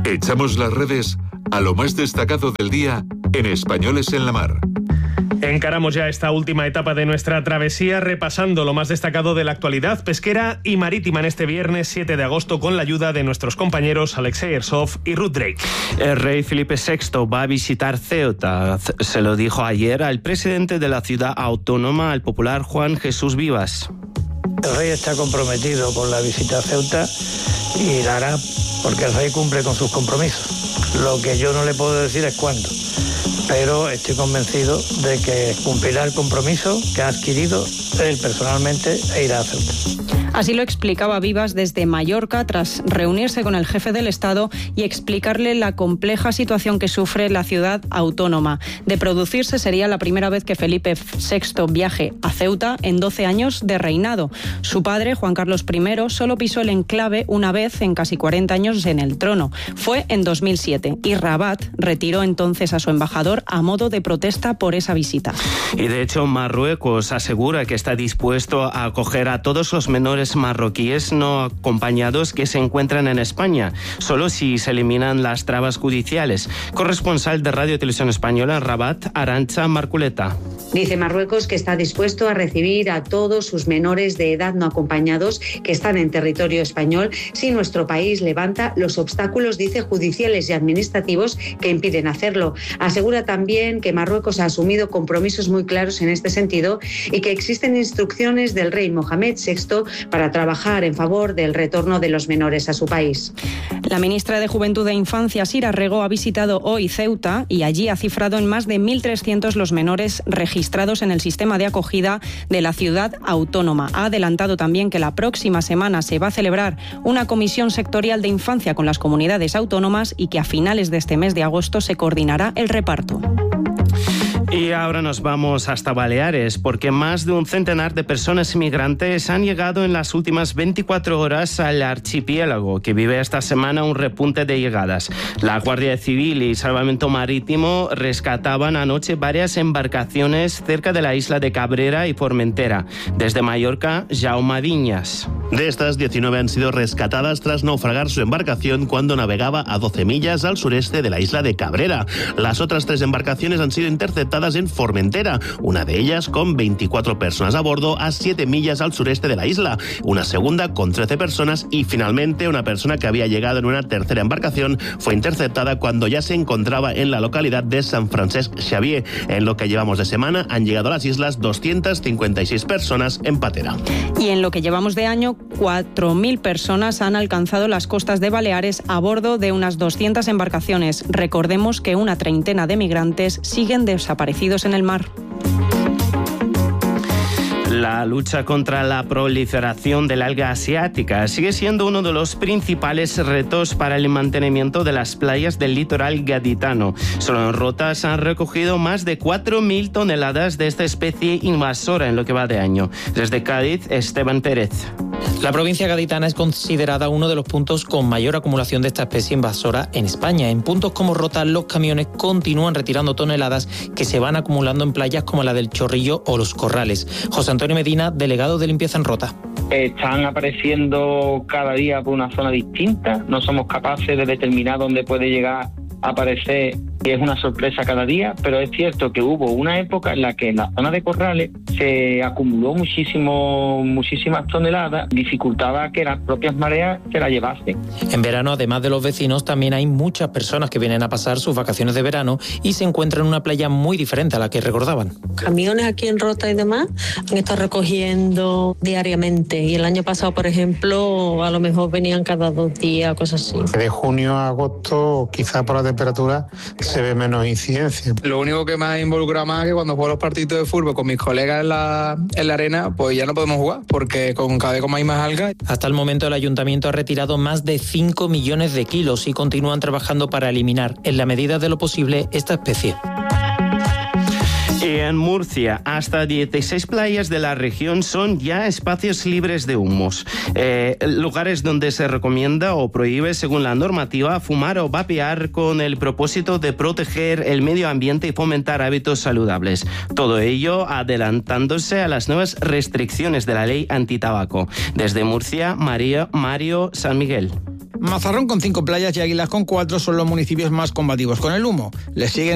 Echamos las redes a lo más destacado del día en Españoles en la Mar. Encaramos ya esta última etapa de nuestra travesía repasando lo más destacado de la actualidad pesquera y marítima en este viernes 7 de agosto con la ayuda de nuestros compañeros Alexei Ersov y Ruth Drake. El rey Felipe VI va a visitar Ceuta. Se lo dijo ayer al presidente de la ciudad autónoma, al popular Juan Jesús Vivas. El rey está comprometido con la visita a Ceuta y la hará porque el rey cumple con sus compromisos. Lo que yo no le puedo decir es cuándo, pero estoy convencido de que cumplirá el compromiso que ha adquirido él personalmente e irá a Ceuta. Así lo explicaba Vivas desde Mallorca tras reunirse con el jefe del Estado y explicarle la compleja situación que sufre la ciudad autónoma. De producirse, sería la primera vez que Felipe VI viaje a Ceuta en 12 años de reinado. Su padre, Juan Carlos I, solo pisó el enclave una vez en casi 40 años en el trono. Fue en 2007 y Rabat retiró entonces a su embajador a modo de protesta por esa visita. Y de hecho, Marruecos asegura que está dispuesto a acoger a todos los menores marroquíes no acompañados que se encuentran en España, solo si se eliminan las trabas judiciales. Corresponsal de Radio y Televisión Española en Rabat, Arantxa Marculeta. Dice Marruecos que está dispuesto a recibir a todos sus menores de edad no acompañados que están en territorio español si nuestro país levanta los obstáculos, dice, judiciales y administrativos que impiden hacerlo. Asegura también que Marruecos ha asumido compromisos muy claros en este sentido y que existen instrucciones del rey Mohamed VI para trabajar en favor del retorno de los menores a su país. La ministra de Juventud e Infancia, Sira Rego, ha visitado hoy Ceuta y allí ha cifrado en más de 1.300 los menores registrados en el sistema de acogida de la ciudad autónoma. Ha adelantado también que la próxima semana se va a celebrar una comisión sectorial de infancia con las comunidades autónomas y que a finales de este mes de agosto se coordinará el reparto. Y ahora nos vamos hasta Baleares, porque más de un centenar de personas inmigrantes han llegado en las últimas 24 horas al archipiélago, que vive esta semana un repunte de llegadas. La Guardia Civil y Salvamento Marítimo rescataban anoche varias embarcaciones cerca de la isla de Cabrera y Formentera. Desde Mallorca, Jaume Viñas. De estas, 19 han sido rescatadas tras naufragar su embarcación cuando navegaba a 12 millas al sureste de la isla de Cabrera. Las otras 3 embarcaciones han sido interceptadas en Formentera, una de ellas con 24 personas a bordo a 7 millas al sureste de la isla, una segunda con 13 personas y finalmente una persona que había llegado en una tercera embarcación fue interceptada cuando ya se encontraba en la localidad de San Francesc Xavier. En lo que llevamos de semana han llegado a las islas 256 personas en patera. Y en lo que llevamos de año, 4.000 personas han alcanzado las costas de Baleares a bordo de unas 200 embarcaciones. Recordemos que una treintena de migrantes siguen desaparecidos en el mar. La lucha contra la proliferación del alga asiática sigue siendo uno de los principales retos para el mantenimiento de las playas del litoral gaditano. Solo en Rota se han recogido más de 4.000 toneladas de esta especie invasora en lo que va de año. Desde Cádiz, Esteban Pérez. La provincia gaditana es considerada uno de los puntos con mayor acumulación de esta especie invasora en España. En puntos como Rota, los camiones continúan retirando toneladas que se van acumulando en playas como la del Chorrillo o Los Corrales. José Antonio Medina, delegado de Limpieza en Rota. Están apareciendo cada día por una zona distinta. No somos capaces de determinar dónde puede llegar a aparecer y es una sorpresa cada día, pero es cierto que hubo una época en la que en la zona de Corrales se acumuló muchísimas toneladas, dificultaba que las propias mareas se la llevasen. En verano, además de los vecinos, también hay muchas personas que vienen a pasar sus vacaciones de verano y se encuentran en una playa muy diferente a la que recordaban. Camiones aquí en Rota y demás han estado recogiendo diariamente y el año pasado, por ejemplo, a lo mejor venían cada 2 días, cosas así. De junio a agosto, quizá por la temperatura, se ve menos incidencia. Lo único que me ha involucrado más es que cuando juego los partidos de fútbol con mis colegas en la arena, pues ya no podemos jugar porque cada vez como hay más algas. Hasta el momento el ayuntamiento ha retirado más de 5 millones de kilos y continúan trabajando para eliminar, en la medida de lo posible, esta especie. Y en Murcia, hasta 16 playas de la región son ya espacios libres de humos. Lugares donde se recomienda o prohíbe, según la normativa, fumar o vapear con el propósito de proteger el medio ambiente y fomentar hábitos saludables. Todo ello adelantándose a las nuevas restricciones de la ley antitabaco. Desde Murcia, Mario San Miguel. Mazarrón con 5 playas y Águilas con 4 son los municipios más combativos con el humo. Le siguen